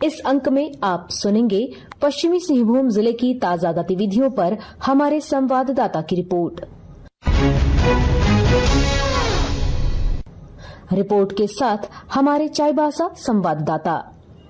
इस अंक में आप सुनेंगे पश्चिमी सिंहभूम जिले की ताजा गतिविधियों पर हमारे संवाददाता की रिपोर्ट। रिपोर्ट के साथ हमारे चाईबासा संवाददाता।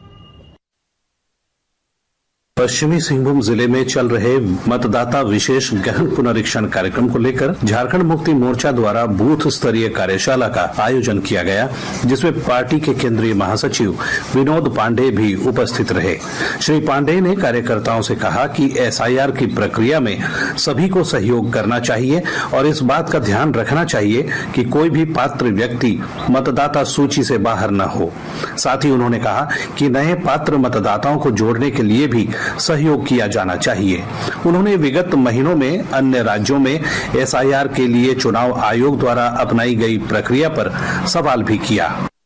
पश्चिमी सिंहभूम जिले में चल रहे मतदाता विशेष गहन पुनरीक्षण कार्यक्रम को लेकर झारखंड मुक्ति मोर्चा द्वारा बूथ स्तरीय कार्यशाला का आयोजन किया गया, जिसमें पार्टी के केंद्रीय महासचिव विनोद पांडे भी उपस्थित रहे। श्री पांडे ने कार्यकर्ताओं से कहा कि एसआईआर की प्रक्रिया में सभी को सहयोग करना चाहिए और इस बात का ध्यान रखना चाहिए कि कोई भी पात्र व्यक्ति मतदाता सूची से बाहर न हो। साथ ही उन्होंने कहा कि नए पात्र मतदाताओं को जोड़ने के लिए भी सहयोग किया जाना चाहिए। उन्होंने विगत महीनों में अन्य राज्यों में एसआईआर के लिए चुनाव आयोग द्वारा अपनाई गई प्रक्रिया पर सवाल भी किया।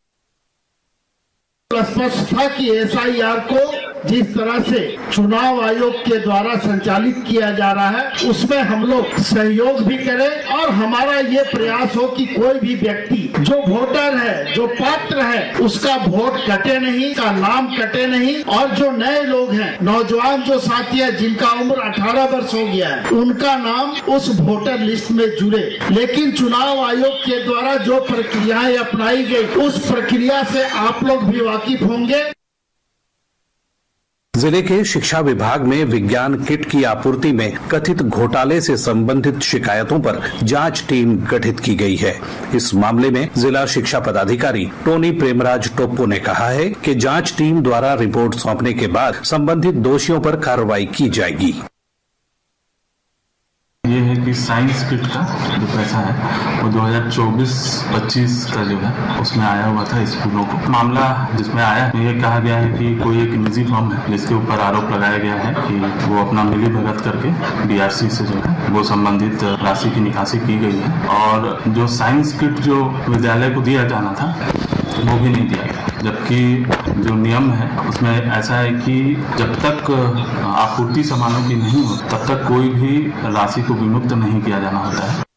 स्पष्ट था कि एसआईआर को जिस तरह से चुनाव आयोग के द्वारा संचालित किया जा रहा है उसमें हम लोग सहयोग भी करें और हमारा ये प्रयास हो कि कोई भी व्यक्ति जो वोटर है, जो पात्र है, उसका वोट कटे नहीं, का नाम कटे नहीं और जो नए लोग हैं, नौजवान जो साथी है जिनका उम्र 18 वर्ष हो गया है, उनका नाम उस वोटर लिस्ट में जुड़े। लेकिन चुनाव आयोग के द्वारा जो प्रक्रियाएं अपनाई गई उस प्रक्रिया से आप लोग भी वाकिफ होंगे। जिले के शिक्षा विभाग में विज्ञान किट की आपूर्ति में कथित घोटाले से संबंधित शिकायतों पर जांच टीम गठित की गई है। इस मामले में जिला शिक्षा पदाधिकारी टोनी प्रेमराज टोप्पो ने कहा है कि जांच टीम द्वारा रिपोर्ट सौंपने के बाद संबंधित दोषियों पर कार्रवाई की जाएगी। ये है कि साइंस किट का जो पैसा है वो 2024-25 का जो है उसमें आया हुआ था स्कूलों को। मामला जिसमें आया ये कहा गया है कि कोई एक निजी फर्म है जिसके ऊपर आरोप लगाया गया है कि वो अपना मिली भगत करके बीआरसी से जो है वो संबंधित राशि की निकासी की गई है और जो साइंस किट जो विद्यालय को दिया जाना था वो भी नहीं दिया गया। जबकि जो नियम है उसमें ऐसा है कि जब तक आपूर्ति सामानों की नहीं हो तब तक कोई भी राशि को विमुक्त नहीं किया जाना होता है।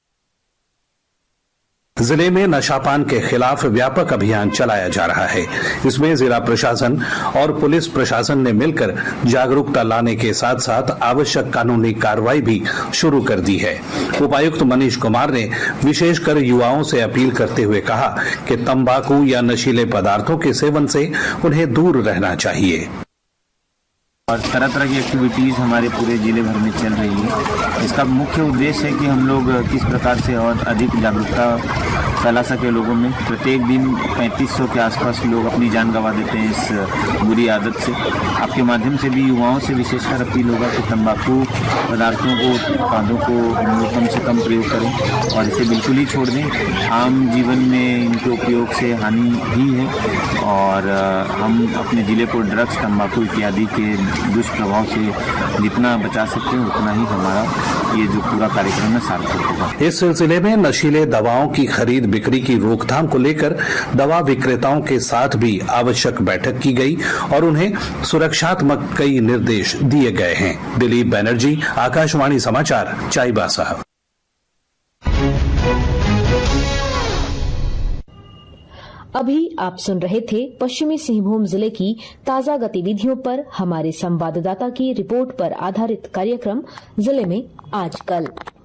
जिले में नशापान के खिलाफ व्यापक अभियान चलाया जा रहा है। इसमें जिला प्रशासन और पुलिस प्रशासन ने मिलकर जागरूकता लाने के साथ साथ आवश्यक कानूनी कार्रवाई भी शुरू कर दी है। उपायुक्त मनीष कुमार ने विशेषकर युवाओं से अपील करते हुए कहा कि तंबाकू या नशीले पदार्थों के सेवन से उन्हें दूर रहना चाहिए। और तरह तरह की एक्टिविटीज़ हमारे पूरे जिले भर में चल रही है। इसका मुख्य उद्देश्य है कि हम लोग किस प्रकार से और अधिक जागरूकता फैला सके लोगों में। प्रत्येक दिन 3500 के आसपास लोग अपनी जान गंवा देते हैं इस बुरी आदत से। आपके माध्यम से भी युवाओं से विशेषकर अपील होगा कि तंबाकू पदार्थों को, उत्पादों को हम लोग कम से कम प्रयोग करें और इसे बिल्कुल ही छोड़ दें। आम जीवन में इनके उपयोग से हानि ही है और हम अपने ज़िले को ड्रग्स, तंबाकू इत्यादि के दुष्प्रभाव से जितना बचा सकते हैं उतना ही हमारा ये जो पूरा कार्यक्रम है सार्थक होगा। इस सिलसिले में नशीले दवाओं की खरीद बिक्री की रोकथाम को लेकर दवा विक्रेताओं के साथ भी आवश्यक बैठक की गई और उन्हें सुरक्षात्मक कई निर्देश दिए गए हैं। दिलीप बनर्जी, आकाशवाणी समाचार, चाईबासा। अभी आप सुन रहे थे पश्चिमी सिंहभूम जिले की ताजा गतिविधियों पर हमारे संवाददाता की रिपोर्ट पर आधारित कार्यक्रम जिले में आजकल।